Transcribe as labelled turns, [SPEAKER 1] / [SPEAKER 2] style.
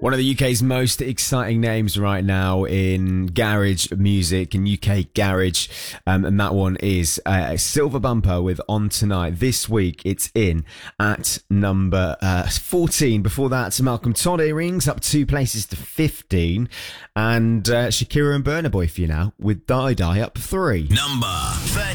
[SPEAKER 1] One of the UK's most exciting names right now in garage music, in UK garage, and that one is Silver Bumper with On Tonight. This week it's in at number 14. Before that, Malcolm Todd Earrings up 2 places to 15, and Shakira and Burna Boy for you now with Die Die up 3.
[SPEAKER 2] Number 13.